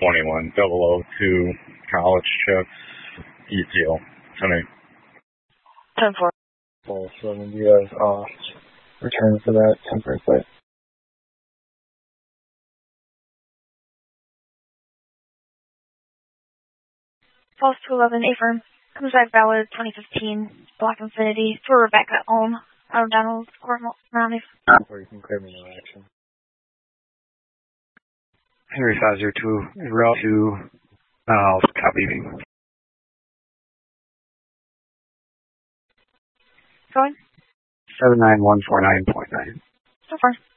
21-002 college chips, ETO. Tonight. 10-4. Ball 7, you guys return for that temporary flight. False to 11, affirm. Comes back valid 2015, Black Infinity for Rebecca Ohm, out of Donald Court, Miami. Or you can clear me no action. Henry 502, route to I'll copy. Going? 79149.9. So far.